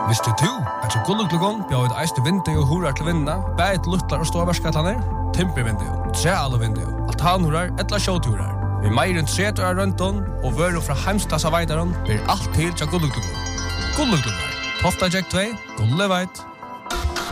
Visste du at så gulluglugon bjør et eiste vindu og horar til vindene, bæt luttlar og ståverskatlaner, timpervindu, trealevindu, altanhorar, etla sjåturar. Vi meir enn 30 år røntun og vøru fra heimstasa veitaron blir alt til til gulluglugon. Gulluglugon, Tofta Jack 2, Gulleveit.